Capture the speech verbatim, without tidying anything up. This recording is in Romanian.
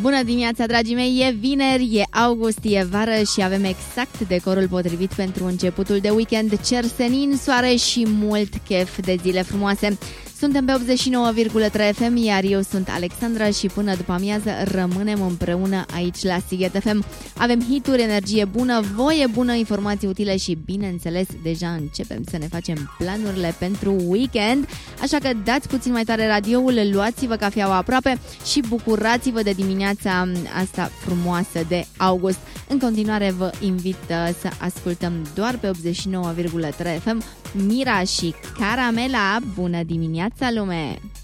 Bună dimineața, dragii mei! E vineri, e august, e vară și avem exact decorul potrivit pentru începutul de weekend. Cer senin, soare și mult chef de zile frumoase. Suntem pe optzeci și nouă virgulă trei F M, iar eu sunt Alexandra și până după amiază rămânem împreună aici la Sighet F M. Avem hituri, energie bună, voie bună, informații utile și, bineînțeles, deja începem să ne facem planurile pentru weekend. Așa că dați puțin mai tare radioul, luați-vă cafeaua aproape și bucurați-vă de dimineața asta frumoasă de august. În continuare vă invit să ascultăm doar pe optzeci și nouă virgulă trei F M Mira și Caramela. Bună dimineața, lume!